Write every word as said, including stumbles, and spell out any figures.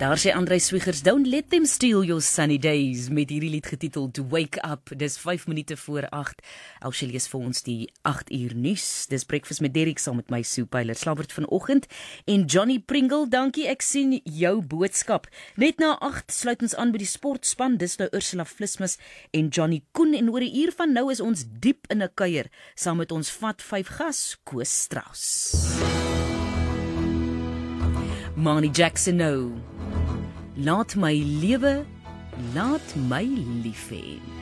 Daar sê André Swigers, don't let them steal your sunny days, met hierdie lied getiteld Wake Up. Dis vyf minute voor agt. Elsie lees vir ons die agt uur nuus. Dis Breakfast met Derrick saam met my Sue Pyler Slabbert vanoggend. En Johnny Pringle, dankie, ek sien jou boodskap. Net na agt sluit ons aan by die sportspan. Dis nou Ursula Vlismus en Johnny Koen. En oor 'n uur van nou is ons diep in 'n kuier saam met ons vat vyf gas, Koos Strauss. Marnie Jackson nou. Laat my lewe, laat my lief hê.